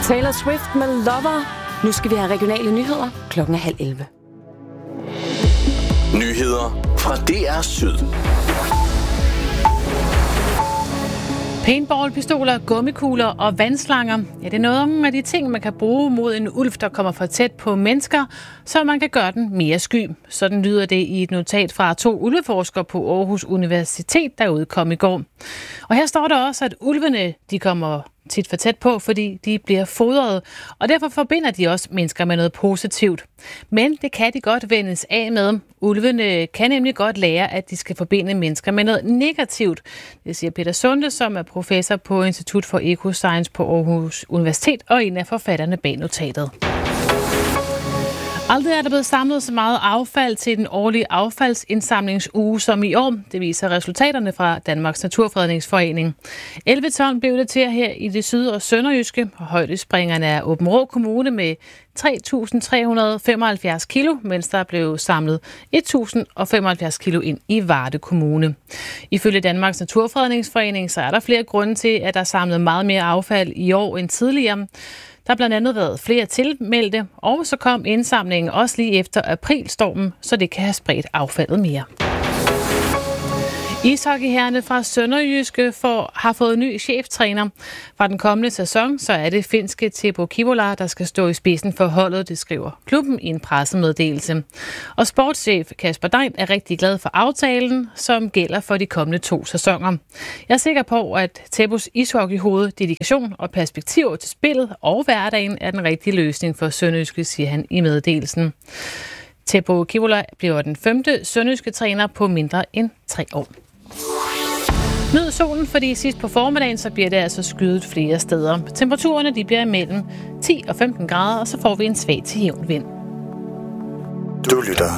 Taylor Swift med Lover. Nu skal vi have regionale nyheder. 10:30. Nyheder fra DR Syd. Paintballpistoler, gummikugler og vandslanger. Ja, det er nogle af de ting, man kan bruge mod en ulv, der kommer for tæt på mennesker, så man kan gøre den mere sky. Sådan lyder det i et notat fra 2 ulveforskere på Aarhus Universitet, der udkom i går. Og her står der også, at ulvene de kommer tit for tæt på, fordi de bliver fodret, og derfor forbinder de også mennesker med noget positivt. Men det kan de godt vendes af med. Ulvene kan nemlig godt lære, at de skal forbinde mennesker med noget negativt. Det siger Peter Sunde, som er professor på Institut for Ecoscience på Aarhus Universitet og en af forfatterne bag notatet. Aldrig er der blevet samlet så meget affald til den årlige affaldsindsamlingsuge som i år. Det viser resultaterne fra Danmarks Naturfredningsforening. 11 ton blev det til her i det syd- og sønderjyske. Højdespringerne er Aabenraa Kommune med 3.375 kilo, mens der blev samlet 1.075 kilo ind i Varde Kommune. Ifølge Danmarks Naturfredningsforening så er der flere grunde til, at der er samlet meget mere affald i år end tidligere. Der har blandt andet været flere tilmeldte, og så kom indsamlingen også lige efter aprilstormen, så det kan have spredt affaldet mere. Ishockeyherrerne fra Sønderjyske har fået ny cheftræner. Fra den kommende sæson, så er det finske Teppo Kivola, der skal stå i spidsen for holdet, det skriver klubben i en pressemeddelelse. Og sportschef Kasper Dein er rigtig glad for aftalen, som gælder for de kommende 2 sæsoner. Jeg er sikker på, at Teppos ishockeyhoved, dedikation og perspektiver til spillet og hverdagen er den rigtige løsning for Sønderjyske, siger han i meddelelsen. Teppo Kivola bliver den 5. sønderjyske træner på mindre end 3 år. Nyd solen, fordi sidst på formiddagen, så bliver det altså skyet flere steder. Temperaturerne de bliver imellem 10 og 15 grader, og så får vi en svag til jævn vind. Du lytter